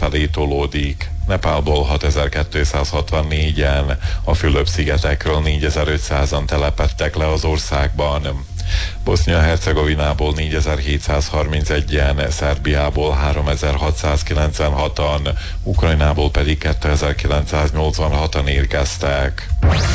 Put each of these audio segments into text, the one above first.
felé tolódik. Nepálból 6264-en, a Fülöp-szigetekről 4500-an telepedtek le az országban. Bosznia-Hercegovinából 4731-en, Szerbiából 3696-an, Ukrajnából pedig 2986-an érkeztek.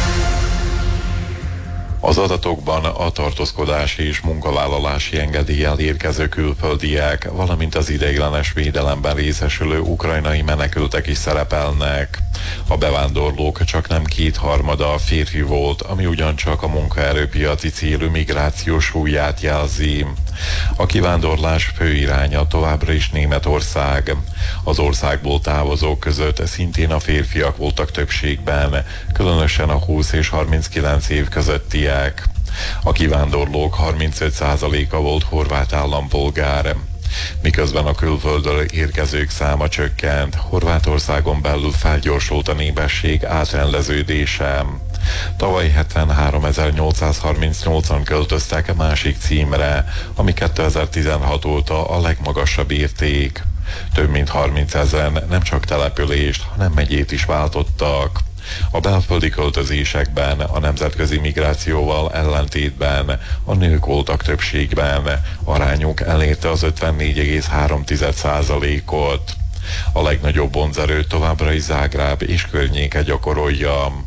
Az adatokban a tartózkodási és munkavállalási engedéllyel érkező külföldiek, valamint az ideiglenes védelemben részesülő ukrajnai menekültek is szerepelnek. A bevándorlók csak nem 2/3 férfi volt, ami ugyancsak a munkaerőpiaci célú migráció súlyát jelzi. A kivándorlás fő iránya továbbra is Németország. Az országból távozók között szintén a férfiak voltak többségben, különösen a 20 és 39 év közöttiek. A kivándorlók 35%-a volt horvát állampolgár. Miközben a külföldről érkezők száma csökkent, Horvátországon belül felgyorsult a népesség átrendeződése. Tavaly 73.838-an költöztek a másik címre, ami 2016 óta a legmagasabb érték. Több mint 30 000 nem csak települést, hanem megyét is váltottak. A belföldi költözésekben a nemzetközi migrációval ellentétben a nők voltak többségben, arányuk elérte az 54,3%-ot. A legnagyobb vonzerőt továbbra is Zágráb és környéke gyakorolja.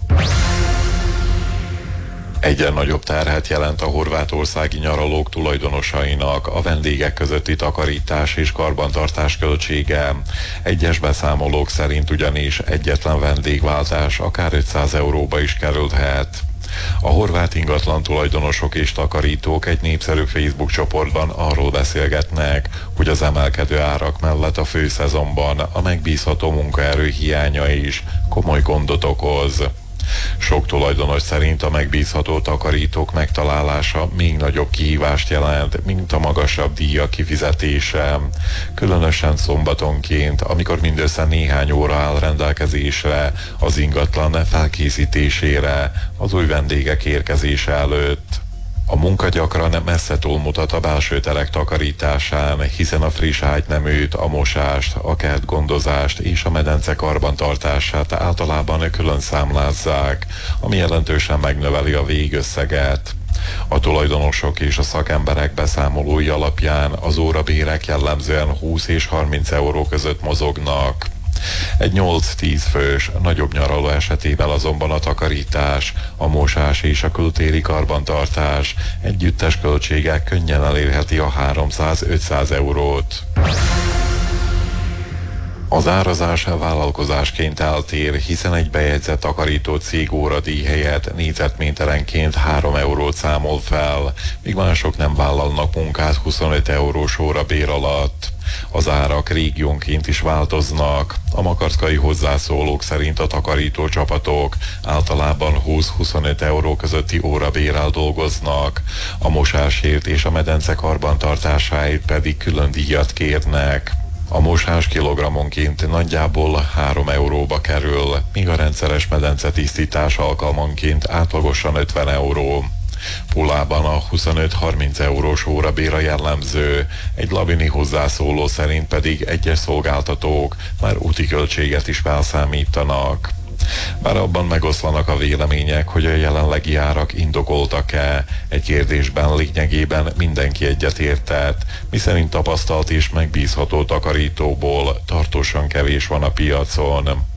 Egyre nagyobb terhet jelent a horvátországi nyaralók tulajdonosainak a vendégek közötti takarítás és karbantartás költsége. Egyes beszámolók szerint ugyanis egyetlen vendégváltás akár 500 euróba is kerülhet. A horvát ingatlan tulajdonosok és takarítók egy népszerű Facebook csoportban arról beszélgetnek, hogy az emelkedő árak mellett a főszezonban a megbízható munkaerő hiánya is komoly gondot okoz. Sok tulajdonos szerint a megbízható takarítók megtalálása még nagyobb kihívást jelent, mint a magasabb díjak kifizetése. Különösen szombatonként, amikor mindössze néhány óra áll rendelkezésre az ingatlan felkészítésére, az új vendégek érkezése előtt. A munka gyakran messze túlmutat a belső terek takarításán, hiszen a friss ágyneműt, a mosást, a kertgondozást és a medence karbantartását általában külön számlázzák, ami jelentősen megnöveli a végösszeget. A tulajdonosok és a szakemberek beszámolói alapján az órabérek jellemzően 20 és 30 euró között mozognak. Egy 8-10 fős, nagyobb nyaraló esetében azonban a takarítás, a mosás és a kültéri karbantartás együttes költségek könnyen elérheti a 300-500 eurót. Az árazás vállalkozásként eltér, hiszen egy bejegyzett takarító cég óradíj helyett négyzetméterenként 3 eurót számol fel, míg mások nem vállalnak munkát 25 eurós órabér alatt. Az árak régiónként is változnak. A makarszkai hozzászólók szerint a takarító csapatok általában 20-25 euró közötti órabérrel dolgoznak, a mosásért és a medence karbantartásáért pedig külön díjat kérnek. A mosás kilogrammonként nagyjából 3 euróba kerül, míg a rendszeres medence tisztítás alkalmanként átlagosan 50 euró. Pulában a 25-30 eurós órabér a jellemző, egy labini hozzászóló szerint pedig egyes szolgáltatók már úti költséget is felszámítanak. Bár abban megoszlanak a vélemények, hogy a jelenlegi árak indokoltak-e, egy kérdésben lényegében mindenki egyetértett, miszerint tapasztalt és megbízható takarítóból tartósan kevés van a piacon.